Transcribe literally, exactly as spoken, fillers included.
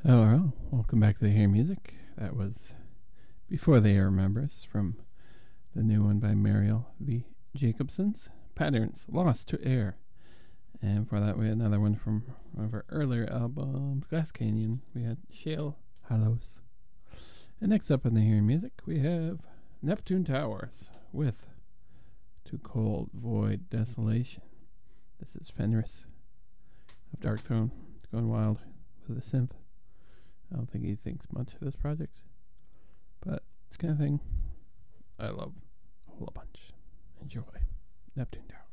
Hello, welcome back to the Hear Music. That was Before the Air Remembers from the new one by Mariel V. Jacobsons, Patterns Lost to Air. And for that we had another one from one of our earlier albums, Glass Canyon. We had Shale Hollows. And next up in the Hear Music we have Neptune Towers with To Cold Void Desolation. This is Fenris of Darkthrone going wild with the synth. I don't think he thinks much of this project, but it's the kind of thing I love a whole bunch. Enjoy Neptune Tower.